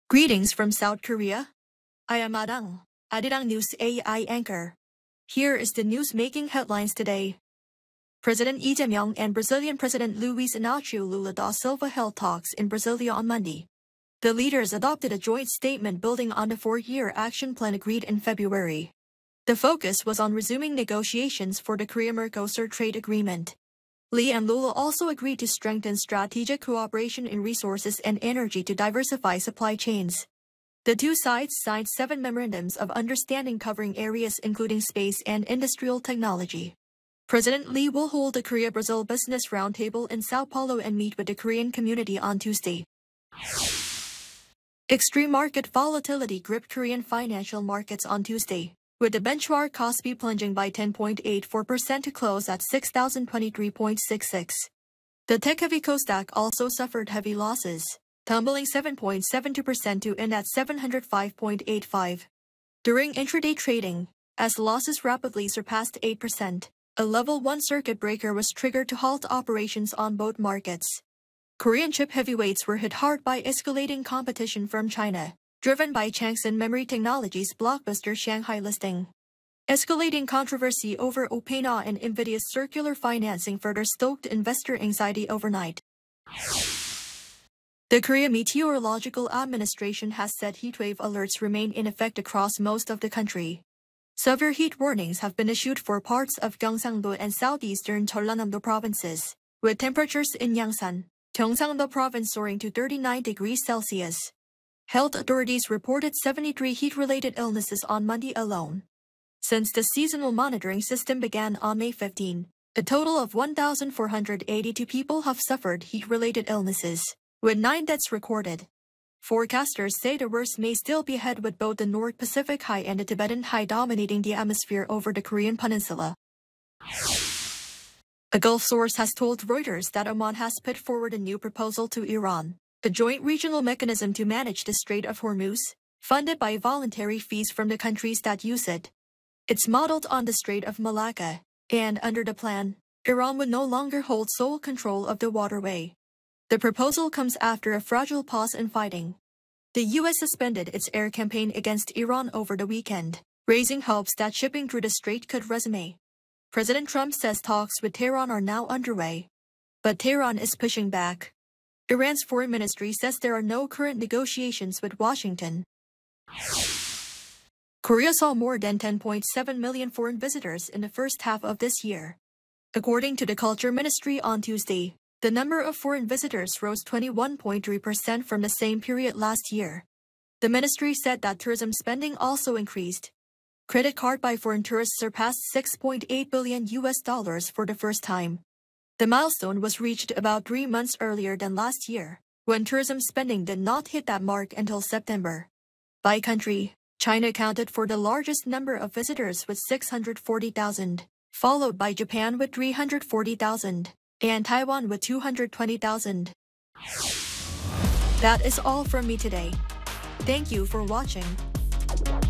Greetings from South Korea. I am Adang, Arirang News AI anchor. Here is the news making headlines today. President Lee Jae-myung and Brazilian President Luiz Inácio Lula da Silva held talks in Brasilia on Monday. The leaders adopted a joint statement building on the 4-year action plan agreed in February. The focus was on resuming negotiations for the Korea-Mercosur trade agreement. Lee and Lula also agreed to strengthen strategic cooperation in resources and energy to diversify supply chains. The two sides signed 7 memorandums of understanding covering areas including space and industrial technology. President Lee will hold a Korea-Brazil Business Roundtable in Sao Paulo and meet with the Korean community on Tuesday. Extreme market volatility gripped Korean financial markets on Tuesday, with the benchmark Kospi plunging by 10.84% to close at 6,023.66. The tech-heavy Kosdaq also suffered heavy losses, tumbling 7.72% to end at 705.85. During intraday trading, as losses rapidly surpassed 8%, a level 1 circuit breaker was triggered to halt operations on both markets. Korean chip heavyweights were hit hard by escalating competition from China, driven by Changsun Memory Technology's blockbuster Shanghai listing. Escalating controversy over OpenAI and NVIDIA's circular financing further stoked investor anxiety overnight. The Korea Meteorological Administration has said heatwave alerts remain in effect across most of the country. Severe heat warnings have been issued for parts of Gyeongsang-do and southeastern Jeollanam-do provinces, with temperatures in Yangsan, Gyeongsang-do province soaring to 39 degrees Celsius. Health authorities reported 73 heat-related illnesses on Monday alone. Since the seasonal monitoring system began on May 15, a total of 1,482 people have suffered heat-related illnesses, with 9 deaths recorded. Forecasters say the worst may still be ahead with both the North Pacific High and the Tibetan High dominating the atmosphere over the Korean peninsula. A Gulf source has told Reuters that Oman has put forward a new proposal to Iran, a joint regional mechanism to manage the Strait of Hormuz, funded by voluntary fees from the countries that use it. It's modeled on the Strait of Malacca, and under the plan, Iran would no longer hold sole control of the waterway. The proposal comes after a fragile pause in fighting. The U.S. suspended its air campaign against Iran over the weekend, raising hopes that shipping through the strait could resume. President Trump says talks with Tehran are now underway, but Tehran is pushing back. Iran's foreign ministry says there are no current negotiations with Washington. Korea saw more than 10.7 million foreign visitors in the first half of this year. According to the Culture Ministry on Tuesday, the number of foreign visitors rose 21.3% from the same period last year. The ministry said that tourism spending also increased. Credit card by foreign tourists surpassed $6.8 billion for the first time. The milestone was reached about 3 months earlier than last year, when tourism spending did not hit that mark until September. By country, China accounted for the largest number of visitors with 640,000, followed by Japan with 340,000, and Taiwan with 220,000. That is all from me today. Thank you for watching.